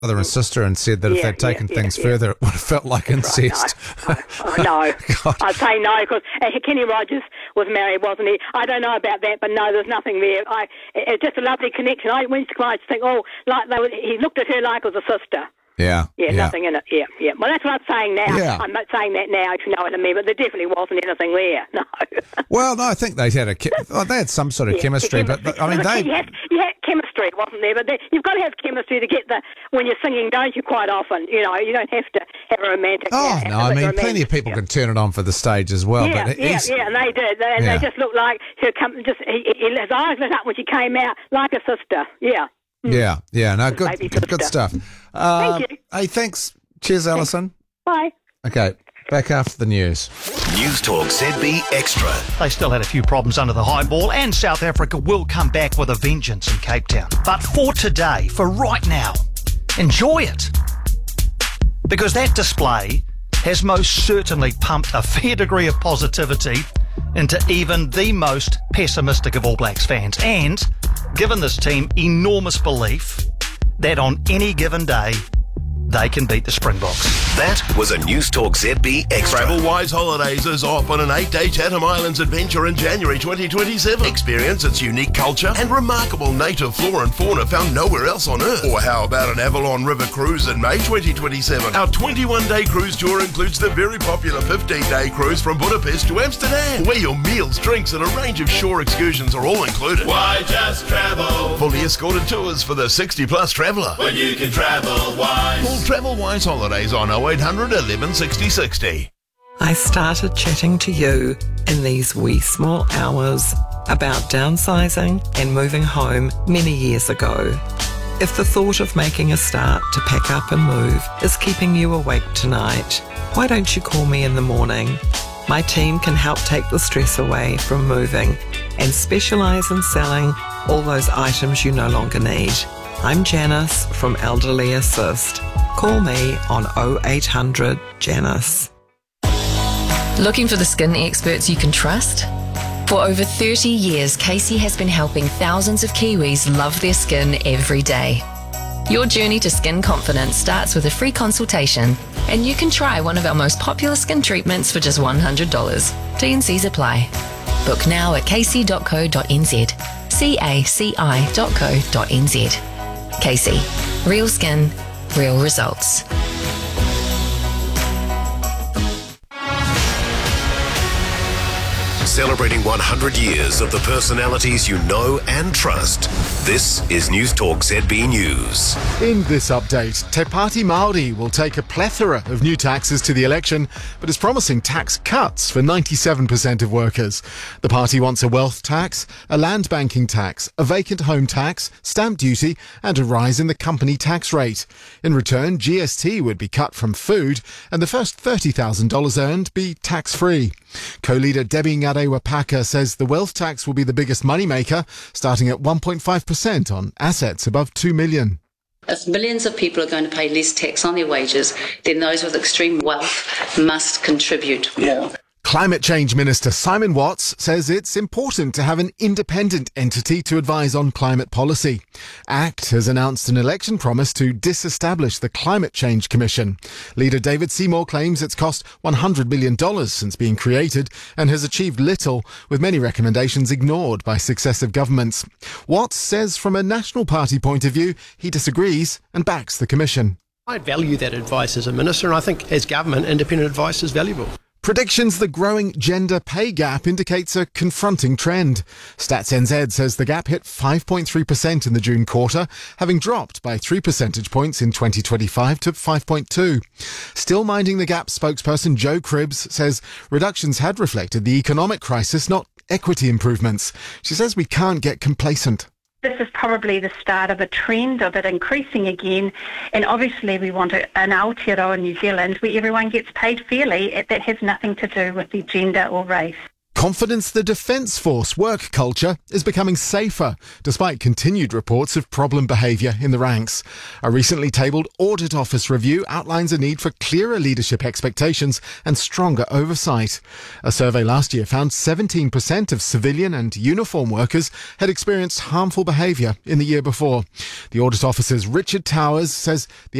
brother and sister and said that if they'd taken things further, it would have felt like incest. Right, no. I'd say no, because Kenny Rogers was married, wasn't he? I don't know about that, but no, there's nothing there. It's just a lovely connection. I went to think, he looked at her like it was a sister. Yeah. Nothing in it. Yeah. Well, that's what I'm saying now. Yeah. I'm not saying that now, if you know what I mean, but there definitely wasn't anything there, no. Well, no, I think they had some sort of chemistry, but I mean, you had chemistry, wasn't there? But you've got to have chemistry to get when you're singing, don't you, quite often? You know, you don't have to have a romantic... Oh, no, I mean, plenty of people can turn it on for the stage as well. Yeah, but and they did. They just looked like his eyes lit up when she came out like a sister, yeah. Yeah, no, good stuff. Thank you. Hey, thanks. Cheers, Alison. Bye. Okay, back after the news. News Talk ZB Extra. They still had a few problems under the high ball, and South Africa will come back with a vengeance in Cape Town. But for today, for right now, enjoy it. Because that display has most certainly pumped a fair degree of positivity into even the most pessimistic of All Blacks fans, and given this team enormous belief that on any given day they can beat the Springboks. That was a News Talk ZB Extra. Travelwise Holidays is off on an 8-day Chatham Islands adventure in January 2027. Experience its unique culture and remarkable native flora and fauna found nowhere else on Earth. Or how about an Avalon River cruise in May 2027? Our 21-day cruise tour includes the very popular 15-day cruise from Budapest to Amsterdam, where your meals, drinks and a range of shore excursions are all included. Why just travel? Fully escorted tours for the 60-plus traveller. When you can travel wise. Call Travelwise Holidays on 0800 11 60 60. I started chatting to you in these wee small hours about downsizing and moving home many years ago. If the thought of making a start to pack up and move is keeping you awake tonight, why don't you call me in the morning? My team can help take the stress away from moving and specialise in selling all those items you no longer need. I'm Janice from Elderly Assist. Call me on 0800 Janice. Looking for the skin experts you can trust? For over 30 years, Casey has been helping thousands of Kiwis love their skin every day. Your journey to skin confidence starts with a free consultation, and you can try one of our most popular skin treatments for just $100. T&Cs apply. Book now at casey.co.nz. caci.co.nz. Casey. Real skin, real results. Celebrating 100 years of the personalities you know and trust. This is News Talk ZB News. In this update, Te Pāti Māori will take a plethora of new taxes to the election, but is promising tax cuts for 97% of workers. The party wants a wealth tax, a land banking tax, a vacant home tax, stamp duty, and a rise in the company tax rate. In return, GST would be cut from food, and the first $30,000 earned be tax-free. Co-leader Debbie Ngarewa-Paka says the wealth tax will be the biggest moneymaker, starting at 1.5% on assets above $2 million. If millions of people are going to pay less tax on their wages, then those with extreme wealth must contribute more. Climate Change Minister Simon Watts says it's important to have an independent entity to advise on climate policy. ACT has announced an election promise to disestablish the Climate Change Commission. Leader David Seymour claims it's cost $100 million since being created and has achieved little, with many recommendations ignored by successive governments. Watts says from a National Party point of view, he disagrees and backs the commission. I value that advice as a minister, and I think as government, independent advice is valuable. Predictions the growing gender pay gap indicates a confronting trend. Stats NZ says the gap hit 5.3% in the June quarter, having dropped by 3 percentage points in 2025 to 5.2. Still Minding the Gap spokesperson Joe Cribbs says reductions had reflected the economic crisis, not equity improvements. She says we can't get complacent. This is probably the start of a trend of it increasing again, and obviously we want an Aotearoa New Zealand where everyone gets paid fairly. That has nothing to do with their gender or race. Confidence the Defence Force work culture is becoming safer, despite continued reports of problem behaviour in the ranks. A recently tabled Audit Office review outlines a need for clearer leadership expectations and stronger oversight. A survey last year found 17% of civilian and uniform workers had experienced harmful behaviour in the year before. The Audit Office's Richard Towers says the